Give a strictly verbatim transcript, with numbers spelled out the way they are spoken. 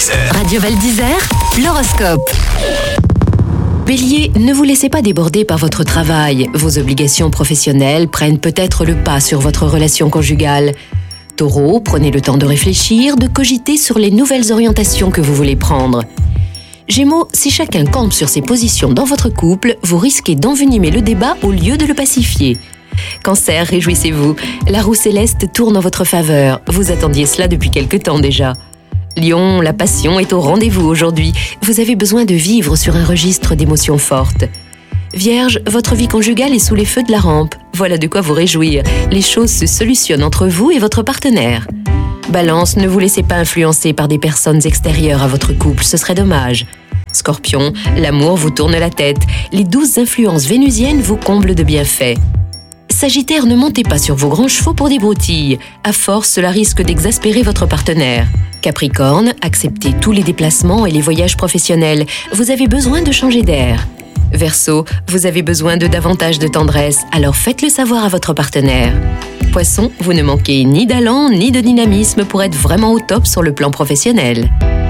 d'Isère. Radio Val d'Isère, l'horoscope. Bélier, ne vous laissez pas déborder par votre travail. Vos obligations professionnelles prennent peut-être le pas sur votre relation conjugale. Taureau, prenez le temps de réfléchir, de cogiter sur les nouvelles orientations que vous voulez prendre. Gémeaux, si chacun campe sur ses positions dans votre couple, vous risquez d'envenimer le débat au lieu de le pacifier. Cancer, réjouissez-vous, la roue céleste tourne en votre faveur. Vous attendiez cela depuis quelque temps déjà. Lion, la passion est au rendez-vous aujourd'hui. Vous avez besoin de vivre sur un registre d'émotions fortes. Vierge, votre vie conjugale est sous les feux de la rampe. Voilà de quoi vous réjouir. Les choses se solutionnent entre vous et votre partenaire. Balance, ne vous laissez pas influencer par des personnes extérieures à votre couple, ce serait dommage. Scorpion, l'amour vous tourne la tête. Les douces influences vénusiennes vous comblent de bienfaits. Sagittaire, ne montez pas sur vos grands chevaux pour des broutilles. À force, cela risque d'exaspérer votre partenaire. Capricorne, acceptez tous les déplacements et les voyages professionnels. Vous avez besoin de changer d'air. Verseau, vous avez besoin de davantage de tendresse, alors faites-le savoir à votre partenaire. Poisson, vous ne manquez ni d'allant ni de dynamisme pour être vraiment au top sur le plan professionnel.